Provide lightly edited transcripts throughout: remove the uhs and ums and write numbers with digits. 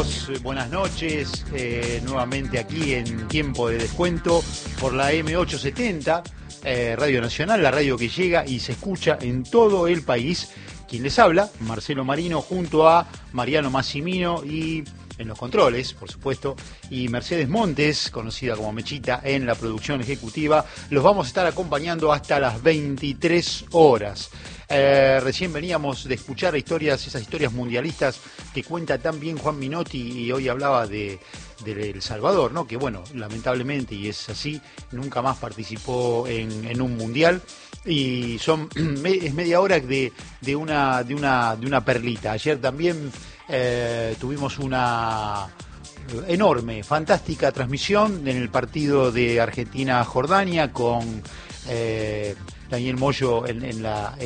amigos, buenas noches, nuevamente aquí en Tiempo de Descuento por la M870, Radio Nacional, la radio que llega y se escucha en todo el país. Quien les habla, Marcelo Marino, junto a Mariano Massimino y en los controles, por supuesto, y Mercedes Montes, conocida como Mechita, en la producción ejecutiva. Los vamos a estar acompañando hasta las 23 horas. Recién veníamos de escuchar esas historias mundialistas que cuenta tan bien Juan Minotti, y hoy hablaba de El Salvador, ¿no? Que bueno, lamentablemente, y es así, nunca más participó en un mundial. Y es media hora de una perlita. Ayer también tuvimos una enorme, fantástica transmisión en el partido de Argentina-Jordania con Daniel Moyo en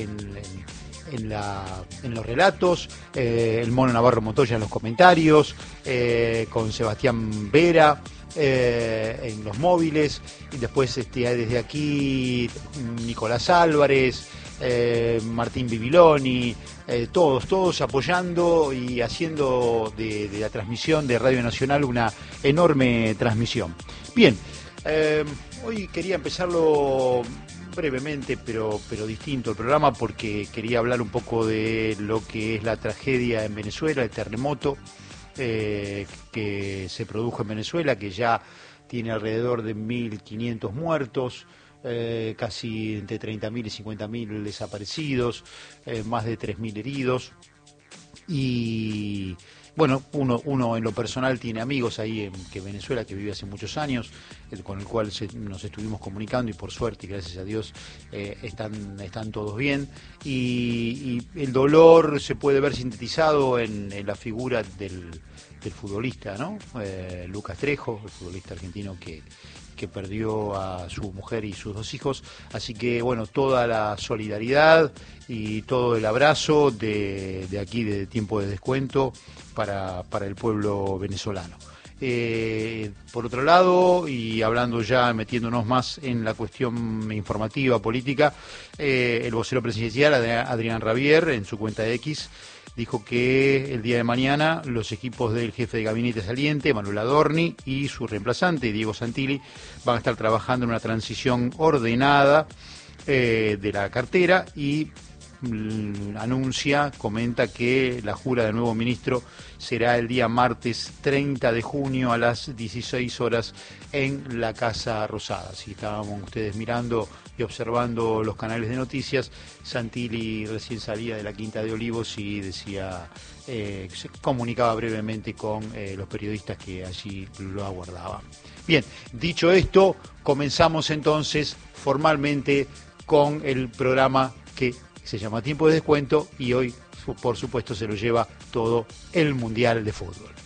los relatos, el Mono Navarro Montoya en los comentarios, con Sebastián Vera en los móviles, y después desde aquí Nicolás Álvarez, Martín Bibiloni, todos apoyando y haciendo de la transmisión de Radio Nacional una enorme transmisión. Bien, hoy quería empezarlo brevemente, pero distinto el programa, porque quería hablar un poco de lo que es la tragedia en Venezuela, el terremoto que se produjo en Venezuela, que ya tiene alrededor de 1.500 muertos, casi entre 30.000 y 50.000 desaparecidos, más de 3.000 heridos. Y bueno, uno en lo personal tiene amigos ahí en Venezuela, que vive hace muchos años, con el cual nos estuvimos comunicando, y por suerte y gracias a Dios están todos bien, y el dolor se puede ver sintetizado en la figura del futbolista, ¿no? Lucas Trejo, el futbolista argentino que perdió a su mujer y sus 2 hijos. Así que bueno, toda la solidaridad y todo el abrazo de aquí, de Tiempo de Descuento, para el pueblo venezolano. Por otro lado, y hablando ya, metiéndonos más en la cuestión informativa, política, el vocero presidencial, Adrián Rabier, en su cuenta de X, dijo que el día de mañana los equipos del jefe de gabinete saliente, Manuel Adorni, y su reemplazante, Diego Santilli, van a estar trabajando en una transición ordenada de la cartera, y comenta que la jura del nuevo ministro será el día martes 30 de junio a las 16 horas en la Casa Rosada. Si estábamos ustedes mirando y observando los canales de noticias, Santilli recién salía de la Quinta de Olivos y decía, se comunicaba brevemente con los periodistas que allí lo aguardaban. Bien, dicho esto, comenzamos entonces formalmente con el programa que se llama Tiempo de Descuento, y hoy, por supuesto, se lo lleva todo el Mundial de Fútbol.